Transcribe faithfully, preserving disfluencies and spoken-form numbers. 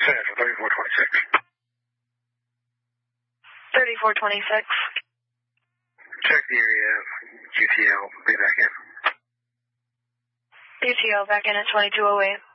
Central, thirty-four twenty-six. thirty-four twenty-six. Check the area, U T L, be back in. U T L back in at twenty-two oh eight.